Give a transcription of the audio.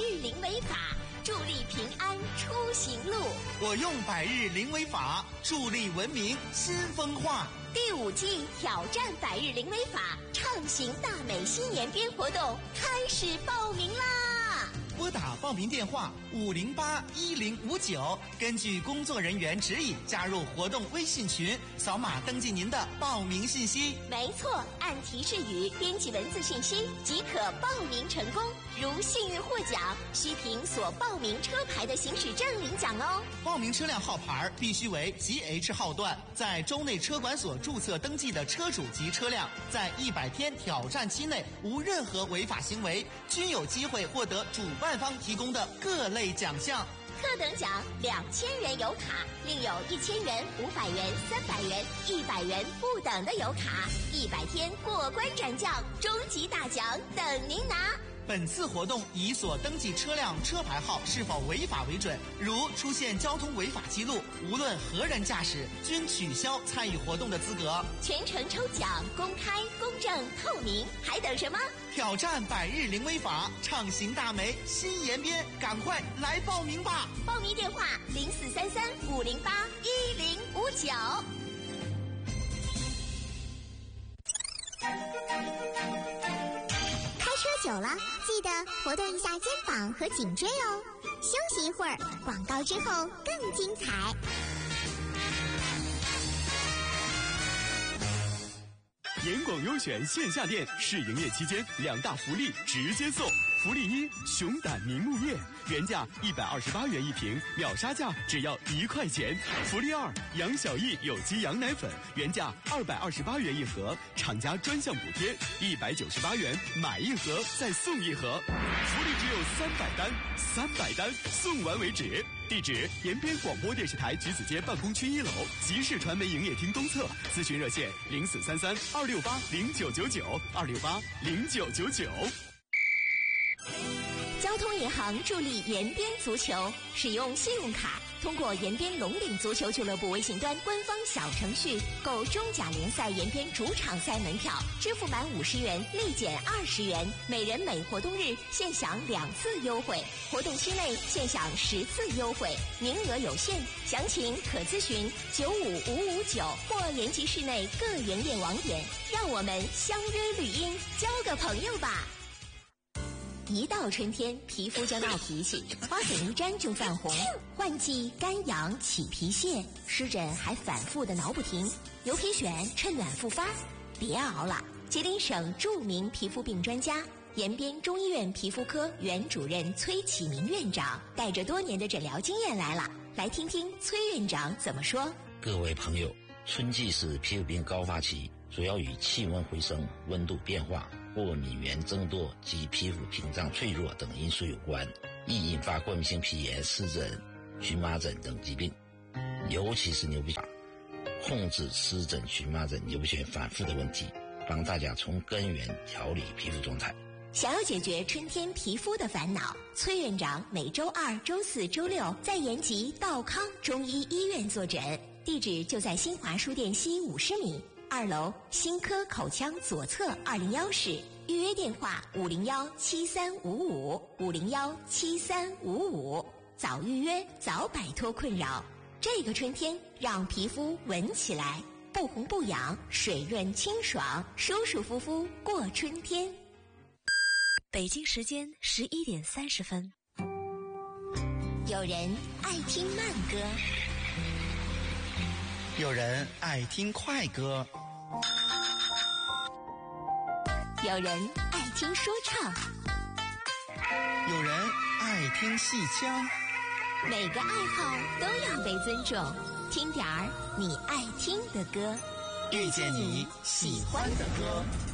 日零为法，助力平安出行路。 我用百日零为法，助力文明新风化。 第5季挑战百日零为法，畅行大美新年编活动开始报名啦！ 拨打报名电话5081059，根据工作人员指引加入活动微信群，扫码登记您的报名信息。 没错，按提示语编辑文字信息即可报名成功。如幸运获奖，需凭所报名车牌的行驶证领奖哦。 报名车辆号牌必须为 GH 号段，在州内车管所注册登记的车主及车辆，在100天挑战期内无任何违法行为，均有机会获得主办方提供的各类奖项。 特等奖2000元油卡，另有1000元、500元、300元、100元不等的油卡，100天过关斩将，终极大奖等您拿。 本次活动以所登记车辆车牌号是否违法为准，如出现交通违法记录，无论何人驾驶，均取消参与活动的资格。 全程抽奖公开、公正、透明，还等什么？ 挑战百日零违法，畅行大美新延边，赶快来报名吧！ 报名电话0433-508-1059。 车久了，记得活动一下肩膀和颈椎哦。休息一会儿，广告之后更精彩。 严广优选线下店试营业期间2大福利直接送。福利1，熊胆凝露液，原价128元1瓶，秒杀价只要1块钱。福利2，杨小艺有机羊奶粉，原价228元1盒，厂家专项补贴198元，买1盒再送1盒。福利只有300单送完为止。地址：延边广播电视台橘子街办公区1楼，集市传媒营业厅东侧。咨询热线：0433-268-0999，268-0999。 交通银行助力延边足球，使用信用卡，通过延边龙岭足球俱乐部微信端官方小程序购中甲联赛延边主场赛门票，支付满50元立减20元，每人每活动日限享2次优惠，活动期内限享10次优惠，名额有限，详情可咨询95559或延吉市内各营业网点。让我们相约绿荫，交个朋友吧。一到春天，皮肤就闹脾气，花粉一沾就泛红，换季干痒起皮屑，湿疹还反复的挠不停，牛皮癣趁暖复发。别熬了，吉林省著名皮肤病专家、延边中医院皮肤科原主任崔启明院长带着多年的诊疗经验来了，来听听崔院长怎么说。 各位朋友，春季是皮肤病高发期，主要与气温回升、温度变化、过敏源增多及皮肤屏障脆弱等因素有关，易引发过敏性皮炎、湿疹、荨麻疹等疾病，尤其是牛皮癣，控制湿疹、荨麻疹、牛皮癣反复的问题，帮大家从根源调理皮肤状态。 想要解决春天皮肤的烦恼，崔院长每周2、周4、周6在延吉道康中医医院坐诊，地址就在新华书店西50米2楼新科口腔左侧201室，预约电话501-7355，501-7355，早预约早摆脱困扰。这个春天让皮肤闻起来不红不痒，水润清爽，舒舒服服过春天。 北京时间11点30分。 有人爱听慢歌， 有人爱听快歌， 有人爱听说唱， 有人爱听戏腔。 每个爱好都要被尊重，听点儿你爱听的歌， 遇见你喜欢的歌。